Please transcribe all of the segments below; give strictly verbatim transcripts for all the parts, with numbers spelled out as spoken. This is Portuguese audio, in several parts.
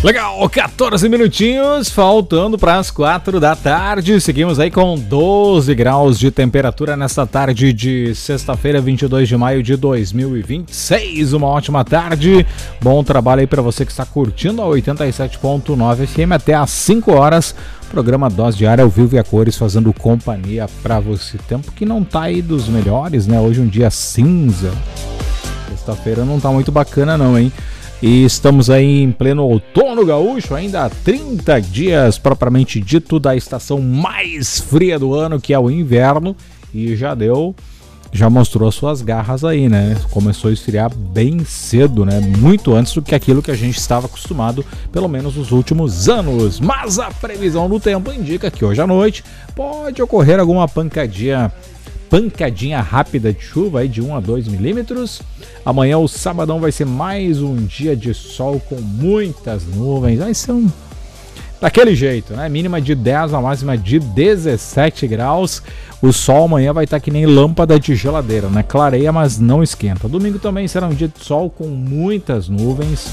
Legal, quatorze minutinhos, faltando para as quatro da tarde. Seguimos aí com doze graus de temperatura nesta tarde de sexta-feira, vinte e dois de maio de dois mil e vinte e seis. Uma ótima tarde, bom trabalho aí para você que está curtindo a oitenta e sete ponto nove F M até às cinco horas. Programa Dose Diária ao vivo e a cores, fazendo companhia para você. Tempo que não tá aí dos melhores, né? Hoje um dia cinza. Sexta-feira não tá muito bacana não, hein? E estamos aí em pleno outono gaúcho, ainda há trinta dias propriamente dito da estação mais fria do ano, que é o inverno, e já deu, já mostrou as suas garras aí, né? Começou a esfriar bem cedo, né? Muito antes do que aquilo que a gente estava acostumado, pelo menos nos últimos anos. Mas a previsão do tempo indica que hoje à noite pode ocorrer alguma pancadinha pancadinha rápida de chuva aí de um a dois milímetros. Amanhã, o sabadão, vai ser mais um dia de sol com muitas nuvens. Vai ser um... daquele jeito, né? Mínima de dez, a máxima de dezessete graus. O sol amanhã vai estar que nem lâmpada de geladeira, né? Clareia, mas não esquenta. Domingo também será um dia de sol com muitas nuvens.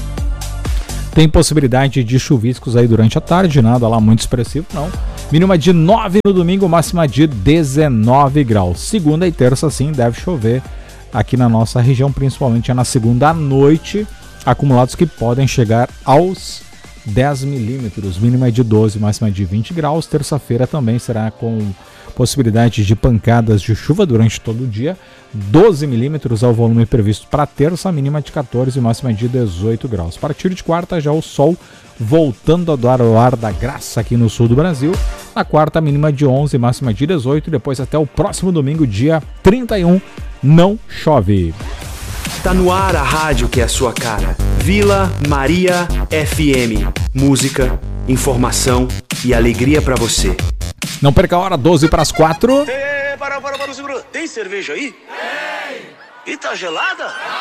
Tem possibilidade de chuviscos aí durante a tarde, nada lá muito expressivo, não. Mínima de nove no domingo, máxima de dezenove graus. Segunda e terça, sim, deve chover aqui na nossa região, principalmente na segunda à noite. Acumulados que podem chegar aos dez milímetros. Mínima de doze, máxima de vinte graus. Terça-feira também será com possibilidade de pancadas de chuva durante todo o dia. doze milímetros é o volume previsto para terça, mínima de quatorze, máxima de dezoito graus. A partir de quarta, já o sol voltando a dar o ar da graça aqui no sul do Brasil. Na quarta, mínima de onze, máxima de dezoito. E depois até o próximo domingo, dia trinta e um, não chove. Tá no ar a rádio que é a sua cara. Vila Maria F M. Música, informação e alegria pra você. Não perca a hora, doze para as quatro. Ei, para, para, para, segura. Tem cerveja aí? Tem. E tá gelada?